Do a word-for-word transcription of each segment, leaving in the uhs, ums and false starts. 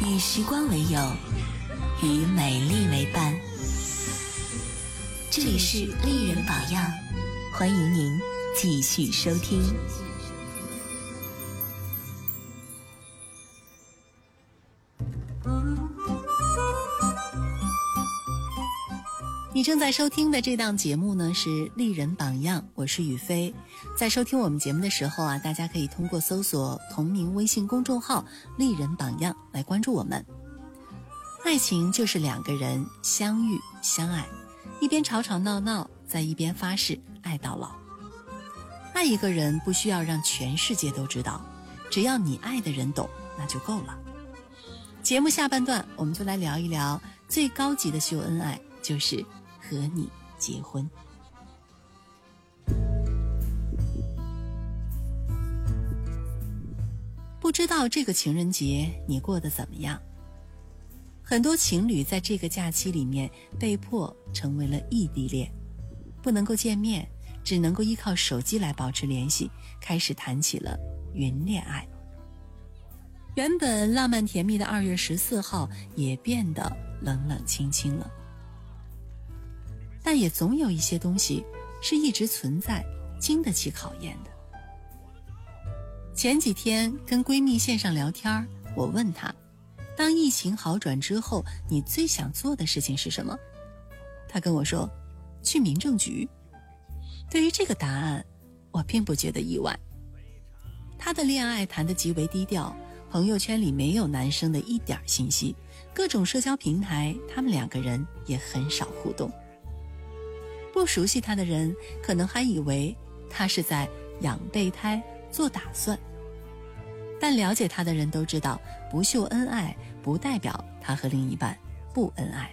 与时光为友，与美丽为伴。这里是丽人榜样，欢迎您继续收听。你正在收听的这档节目呢是丽人榜样，我是雨飞。在收听我们节目的时候啊，大家可以通过搜索同名微信公众号丽人榜样来关注我们。爱情就是两个人相遇相爱，一边吵吵闹闹，在一边发誓爱到老。爱一个人不需要让全世界都知道，只要你爱的人懂，那就够了。节目下半段我们就来聊一聊最高级的秀恩爱，就是和你结婚。不知道这个情人节你过得怎么样？很多情侣在这个假期里面被迫成为了异地恋，不能够见面，只能够依靠手机来保持联系，开始谈起了云恋爱。原本浪漫甜蜜的二月十四号也变得冷冷清清了。但也总有一些东西是一直存在，经得起考验的。前几天跟闺蜜线上聊天，我问她，当疫情好转之后，你最想做的事情是什么？她跟我说，去民政局。对于这个答案，我并不觉得意外。她的恋爱谈得极为低调，朋友圈里没有男生的一点信息，各种社交平台他们两个人也很少互动。不熟悉他的人可能还以为他是在养备胎做打算，但了解他的人都知道，不秀恩爱不代表他和另一半不恩爱。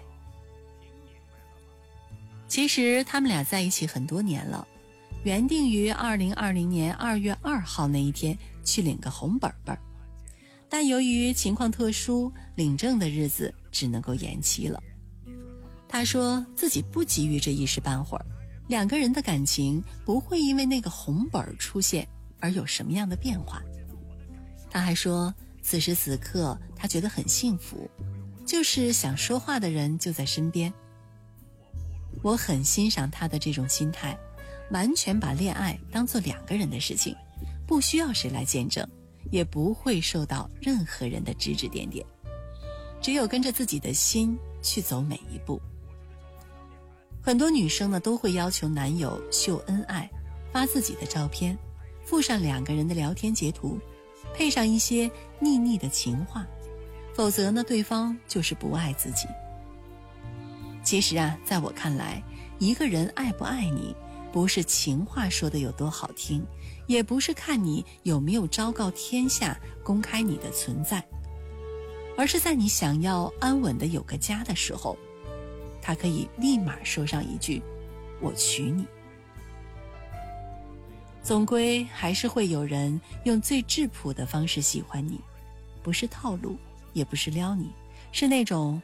其实他们俩在一起很多年了，原定于二零二零年二月二号那一天去领个红本本，但由于情况特殊，领证的日子只能够延期了。他说自己不急于这一时半会儿，两个人的感情不会因为那个红本出现而有什么样的变化。他还说此时此刻他觉得很幸福，就是想说话的人就在身边。我很欣赏他的这种心态，完全把恋爱当作两个人的事情，不需要谁来见证，也不会受到任何人的指指点点，只有跟着自己的心去走每一步。很多女生呢都会要求男友秀恩爱，发自己的照片，附上两个人的聊天截图，配上一些腻腻的情话，否则呢对方就是不爱自己。其实啊，在我看来，一个人爱不爱你，不是情话说的有多好听，也不是看你有没有昭告天下公开你的存在，而是在你想要安稳的有个家的时候，他可以立马说上一句我娶你。总归还是会有人用最质朴的方式喜欢你，不是套路，也不是撩你，是那种